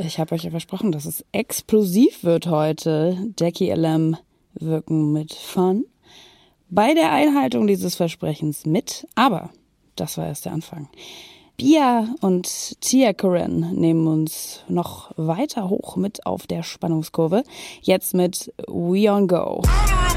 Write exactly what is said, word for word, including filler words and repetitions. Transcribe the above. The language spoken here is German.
Ich habe euch ja versprochen, dass es explosiv wird heute. Jackie L M wirken mit Fun bei der Einhaltung dieses Versprechens mit. Aber das war erst der Anfang. Bia und Tia Corrin nehmen uns noch weiter hoch mit auf der Spannungskurve. Jetzt mit We On Go.